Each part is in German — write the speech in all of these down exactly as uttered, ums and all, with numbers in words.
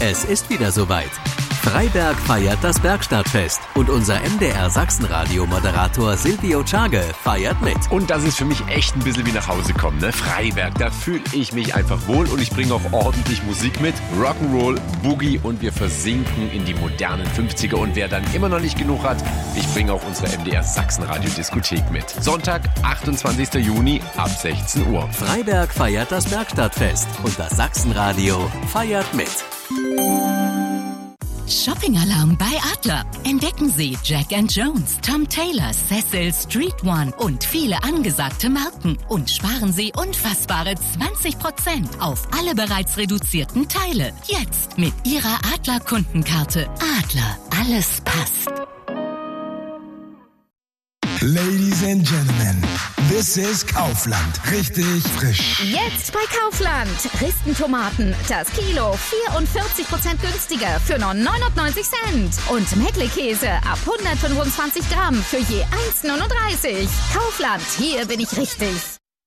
Es ist wieder soweit. Freiberg feiert das Bergstadtfest und unser M D R Sachsenradio-Moderator Silvio Czage feiert mit. Und das ist für mich echt ein bisschen wie nach Hause kommen, ne? Freiberg, da fühle ich mich einfach wohl und ich bringe auch ordentlich Musik mit. Rock'n'Roll, Boogie und wir versinken in die modernen fünfziger. Und wer dann immer noch nicht genug hat, ich bringe auch unsere M D R Sachsenradio-Diskothek mit. Sonntag, achtundzwanzigster Juni ab sechzehn Uhr. Freiberg feiert das Bergstadtfest und das Sachsenradio feiert mit. Shopping-Alarm bei Adler. Entdecken Sie Jack and Jones, Tom Taylor, Cecil, Street One und viele angesagte Marken. Und sparen Sie unfassbare zwanzig Prozent auf alle bereits reduzierten Teile. Jetzt mit Ihrer Adler-Kundenkarte. Adler, alles passt. Ladies and Gentlemen, this is Kaufland. Richtig frisch. Jetzt bei Kaufland. Ristentomaten, das Kilo vierundvierzig Prozent günstiger für nur neunundneunzig Cent. Und Mettlekäse ab hundertfünfundzwanzig Gramm für je eins Komma neununddreißig. Kaufland, hier bin ich richtig.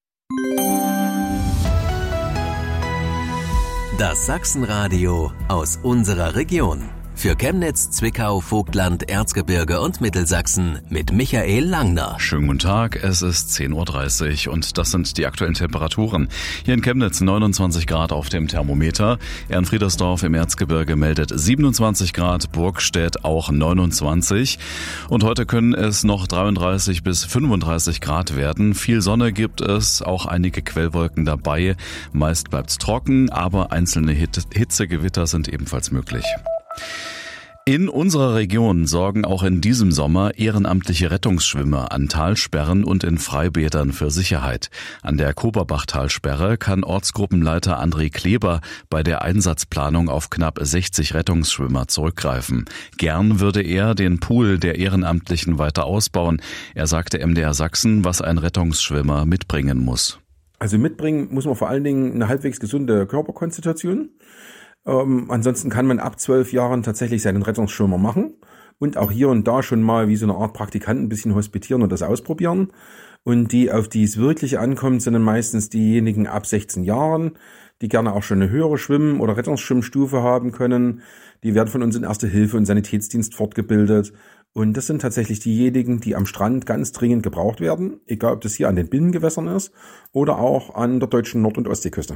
Das Sachsenradio aus unserer Region. Für Chemnitz, Zwickau, Vogtland, Erzgebirge und Mittelsachsen mit Michael Langner. Schönen guten Tag, es ist zehn Uhr dreißig und das sind die aktuellen Temperaturen. Hier in Chemnitz neunundzwanzig Grad auf dem Thermometer. Ehrenfriedersdorf im Erzgebirge meldet siebenundzwanzig Grad, Burgstädt auch neunundzwanzig. Und heute können es noch dreiunddreißig bis fünfunddreißig Grad werden. Viel Sonne gibt es, auch einige Quellwolken dabei. Meist bleibt's trocken, aber einzelne Hitzegewitter sind ebenfalls möglich. In unserer Region sorgen auch in diesem Sommer ehrenamtliche Rettungsschwimmer an Talsperren und in Freibädern für Sicherheit. An der Koberbach-Talsperre kann Ortsgruppenleiter André Kleber bei der Einsatzplanung auf knapp sechzig Rettungsschwimmer zurückgreifen. Gern würde er den Pool der Ehrenamtlichen weiter ausbauen. Er sagte M D R Sachsen, was ein Rettungsschwimmer mitbringen muss. Also mitbringen muss man vor allen Dingen eine halbwegs gesunde Körperkonstitution. Ähm, ansonsten kann man ab zwölf Jahren tatsächlich seinen Rettungsschwimmer machen und auch hier und da schon mal wie so eine Art Praktikant ein bisschen hospitieren und das ausprobieren. Und die, auf die es wirklich ankommt, sind dann meistens diejenigen ab sechzehn Jahren, die gerne auch schon eine höhere Schwimm- oder Rettungsschwimmstufe haben können. Die werden von uns in Erste Hilfe und Sanitätsdienst fortgebildet. Und das sind tatsächlich diejenigen, die am Strand ganz dringend gebraucht werden, egal ob das hier an den Binnengewässern ist oder auch an der deutschen Nord- und Ostseeküste.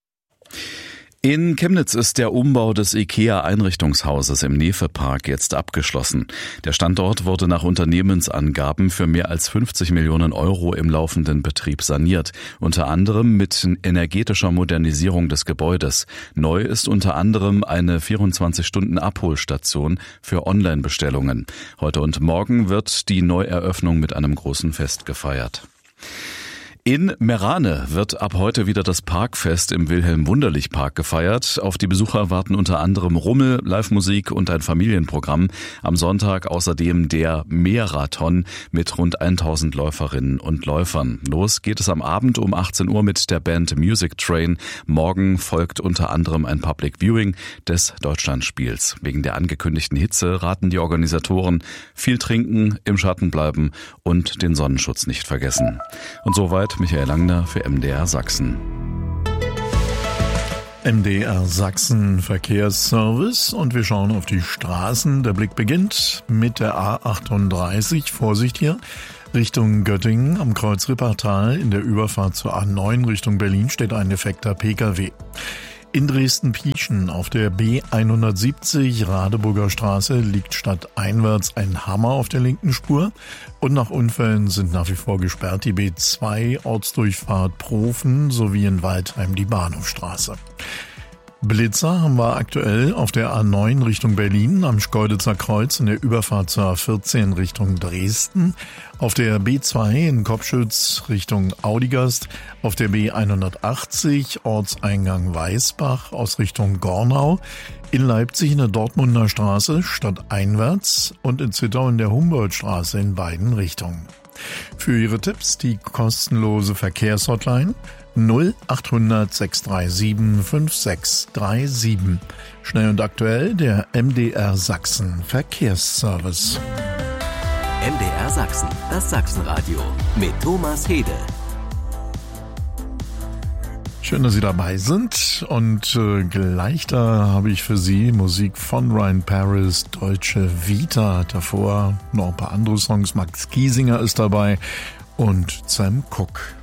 In Chemnitz ist der Umbau des IKEA-Einrichtungshauses im Nefe-Park jetzt abgeschlossen. Der Standort wurde nach Unternehmensangaben für mehr als fünfzig Millionen Euro im laufenden Betrieb saniert, unter anderem mit energetischer Modernisierung des Gebäudes. Neu ist unter anderem eine vierundzwanzig Stunden Abholstation für Online-Bestellungen. Heute und morgen wird die Neueröffnung mit einem großen Fest gefeiert. In Merane wird ab heute wieder das Parkfest im Wilhelm-Wunderlich-Park gefeiert. Auf die Besucher warten unter anderem Rummel, Live-Musik und ein Familienprogramm. Am Sonntag außerdem der Marathon mit rund tausend Läuferinnen und Läufern. Los geht es am Abend um achtzehn Uhr mit der Band Music Train. Morgen folgt unter anderem ein Public Viewing des Deutschlandspiels. Wegen der angekündigten Hitze raten die Organisatoren: viel trinken, im Schatten bleiben und den Sonnenschutz nicht vergessen. Und soweit Michael Langner für M D R Sachsen. M D R Sachsen Verkehrsservice und wir schauen auf die Straßen. Der Blick beginnt mit der A achtunddreißig. Vorsicht hier. Richtung Göttingen am Kreuz Rippertal. In der Überfahrt zur A neun Richtung Berlin steht ein defekter Pkw. In Dresden-Pieschen auf der B hundertsiebzig Radeburger Straße liegt stadteinwärts ein Hammer auf der linken Spur und nach Unfällen sind nach wie vor gesperrt die B zwei Ortsdurchfahrt Profen sowie in Waldheim die Bahnhofstraße. Blitzer haben wir aktuell auf der A neun Richtung Berlin am Schkeuditzer Kreuz in der Überfahrt zur A vierzehn Richtung Dresden, auf der B zwei in Kopschütz Richtung Audigast, auf der B hundertachtzig Ortseingang Weißbach aus Richtung Gornau, in Leipzig in der Dortmunder Straße stadteinwärts und in Zittau in der Humboldtstraße in beiden Richtungen. Für Ihre Tipps die kostenlose Verkehrshotline null achthundert sechs drei sieben fünf sechs drei sieben. Schnell und aktuell der M D R Sachsen Verkehrsservice. M D R Sachsen, das Sachsenradio mit Thomas Hede. Schön, dass Sie dabei sind. Und äh, gleich da habe ich für Sie Musik von Ryan Paris, Deutsche Vita. Davor noch ein paar andere Songs. Max Giesinger ist dabei und Sam Cooke.